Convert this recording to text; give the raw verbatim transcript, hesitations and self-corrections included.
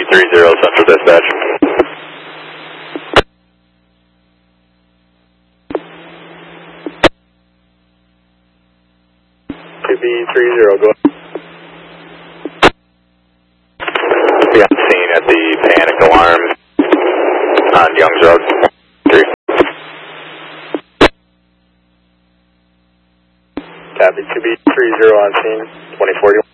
three zero Central Dispatch. two B three zero, go ahead. Be on scene at the panic alarm on Young's Road. three. Copy, two B three zero on scene, twenty forty.